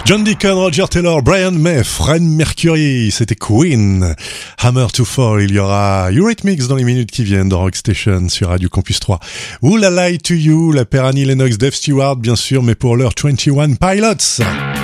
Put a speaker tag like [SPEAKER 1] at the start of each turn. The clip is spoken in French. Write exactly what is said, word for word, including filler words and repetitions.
[SPEAKER 1] John Deacon, Roger Taylor, Brian May, Fred Mercury, c'était Queen. Hammer to Fall, il y aura Eurythmics dans les minutes qui viennent dans Rock Station sur Radio Campus trois. Ooh La Lie to You, la paire Annie Lennox, Dave Stewart bien sûr, mais pour l'heure vingt et un Pilots.